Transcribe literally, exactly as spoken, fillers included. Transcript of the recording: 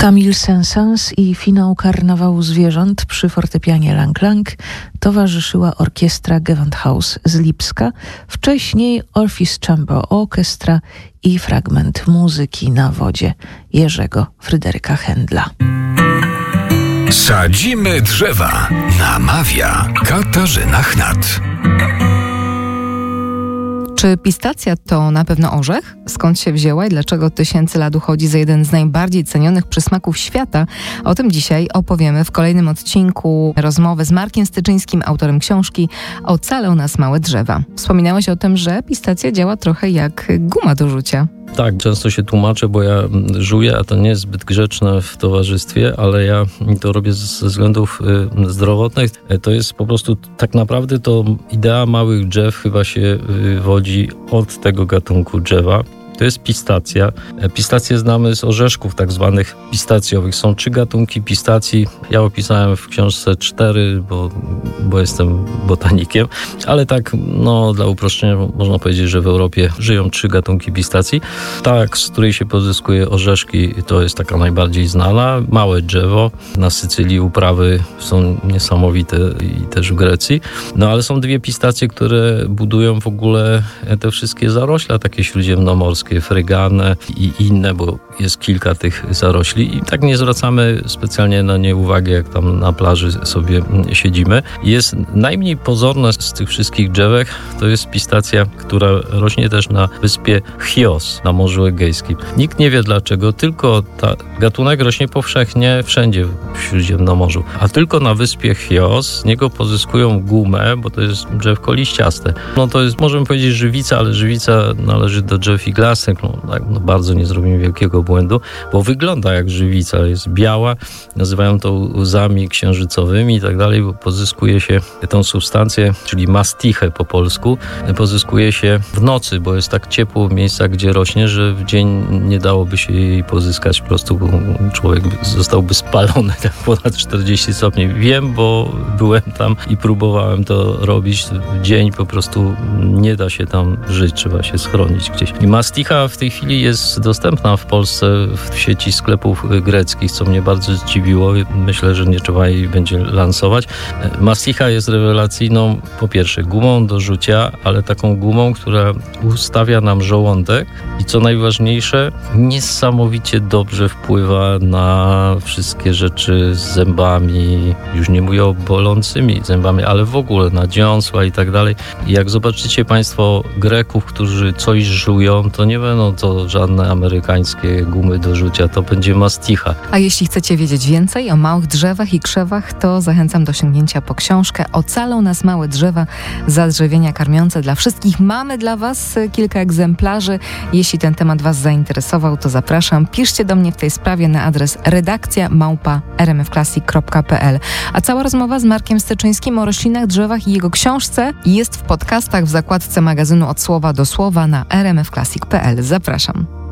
Camille Saint-Saëns i finał Karnawału Zwierząt przy fortepianie Lang Lang towarzyszyła orkiestra Gewandhaus z Lipska, wcześniej Orpheus Chamber Orchestra i fragment muzyki na wodzie Jerzego Fryderyka Händla. Sadzimy drzewa. Namawia Katarzyna Chnat. Czy pistacja to na pewno orzech? Skąd się wzięła i dlaczego od tysięcy lat uchodzi za jeden z najbardziej cenionych przysmaków świata? O tym dzisiaj opowiemy w kolejnym odcinku rozmowy z Markiem Styczyńskim, autorem książki Ocalą nas małe drzewa. Wspominałeś o tym, że pistacja działa trochę jak guma do rzucia. Tak, często się tłumaczę, bo ja żuję, a to nie jest zbyt grzeczne w towarzystwie, ale ja to robię ze względów y, zdrowotnych. To jest po prostu, tak naprawdę to idea małych drzew chyba się wywodzi od tego gatunku drzewa. To jest pistacja. Pistacje znamy z orzeszków tak zwanych pistacjowych. Są trzy gatunki pistacji. Ja opisałem w książce cztery, bo, bo jestem botanikiem, ale tak no, dla uproszczenia można powiedzieć, że w Europie żyją trzy gatunki pistacji. Ta, z której się pozyskuje orzeszki, to jest taka najbardziej znana. Małe drzewo. Na Sycylii uprawy są niesamowite i też w Grecji. No ale są dwie pistacje, które budują w ogóle te wszystkie zarośla takie śródziemnomorskie, frygane i inne, bo jest kilka tych zarośli i tak nie zwracamy specjalnie na nie uwagi, jak tam na plaży sobie siedzimy. Jest najmniej pozorna z tych wszystkich drzewek, to jest pistacja, która rośnie też na wyspie Chios na Morzu Egejskim. Nikt nie wie dlaczego, tylko ta gatunek rośnie powszechnie wszędzie w Śródziemnomorzu, a tylko na wyspie Chios z niego pozyskują gumę, bo to jest drzewko liściaste. No to jest, możemy powiedzieć, żywica, ale żywica należy do drzew iglasek. No, tak, no bardzo nie zrobimy wielkiego błędu, bo wygląda jak żywica, jest biała, nazywają to łzami księżycowymi i tak dalej, bo pozyskuje się tą substancję, czyli mastichę po polsku, pozyskuje się w nocy, bo jest tak ciepło w miejscach, gdzie rośnie, że w dzień nie dałoby się jej pozyskać, po prostu człowiek zostałby spalony tak ponad czterdzieści stopni. Wiem, bo byłem tam i próbowałem to robić. W dzień po prostu nie da się tam żyć, trzeba się schronić gdzieś. I masticha w tej chwili jest dostępna w Polsce w sieci sklepów greckich, co mnie bardzo zdziwiło. Myślę, że nie trzeba jej będzie lansować. Masticha jest rewelacyjną, po pierwsze, gumą do rzucia, ale taką gumą, która ustawia nam żołądek i co najważniejsze, niesamowicie dobrze wpływa na wszystkie rzeczy z zębami. Już nie mówię o bolącymi zębami, ale w ogóle na dziąsła i tak dalej. I jak zobaczycie Państwo Greków, którzy coś żują, to nie będą to żadne amerykańskie gumy do rzucia, to będzie masticha. A jeśli chcecie wiedzieć więcej o małych drzewach i krzewach, to zachęcam do sięgnięcia po książkę Ocalą nas małe drzewa, zadrzewienia karmiące dla wszystkich. Mamy dla Was kilka egzemplarzy. Jeśli ten temat Was zainteresował, to zapraszam. Piszcie do mnie w tej sprawie na adres redakcja małpa r m f classic kropka p l. A cała rozmowa z Markiem Styczyńskim o roślinach, drzewach i jego książce jest w podcastach w zakładce magazynu Od słowa do słowa na r m f classic kropka p l. Zapraszam.